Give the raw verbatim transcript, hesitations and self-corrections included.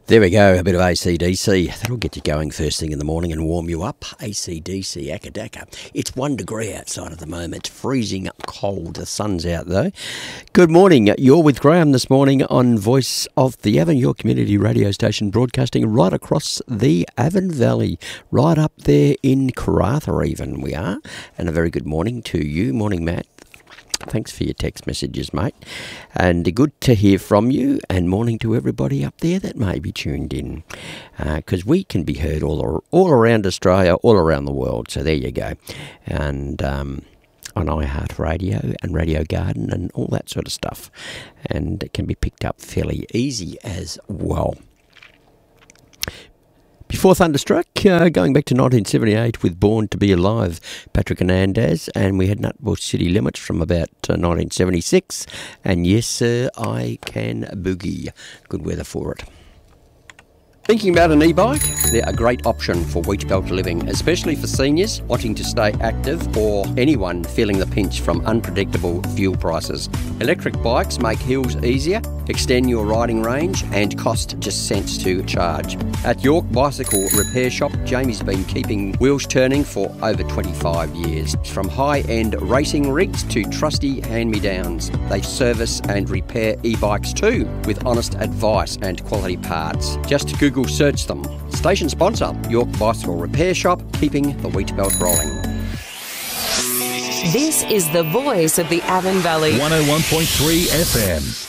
There we go, a bit of A C D C. That'll get you going first thing in the morning and warm you up. A C D C, Akadaka. It's one degree outside at the moment. It's freezing cold. The sun's out though. Good morning. You're with Graham this morning on Voice of the Avon, your community radio station broadcasting right across the Avon Valley. Right up there in Karratha even we are. And a very good morning to you. Morning, Matt. Thanks for your text messages, mate. And good to hear from you, and morning to everybody up there that may be tuned in. Because uh, we can be heard all, all around Australia, all around the world. So there you go. And um, on iHeartRadio and Radio Garden and all that sort of stuff. And it can be picked up fairly easy as well. Before Thunderstruck, uh, going back to nineteen seventy-eight with Born to Be Alive, Patrick Hernandez, and we had Nutbush City Limits from about uh, nineteen seventy-six, and Yes Sir, I Can Boogie. Good weather for it. Thinking about an e-bike? They're a great option for wheat belt living, especially for seniors wanting to stay active or anyone feeling the pinch from unpredictable fuel prices. Electric bikes make hills easier, extend your riding range and cost just cents to charge. At York Bicycle Repair Shop, Jamie's been keeping wheels turning for over twenty-five years. From high-end racing rigs to trusty hand-me-downs, they service and repair e-bikes too, with honest advice and quality parts. Just Google search them. Station sponsor, York Bicycle Repair Shop, keeping the wheat belt rolling. This is the voice of the Avon Valley. one oh one point three F M.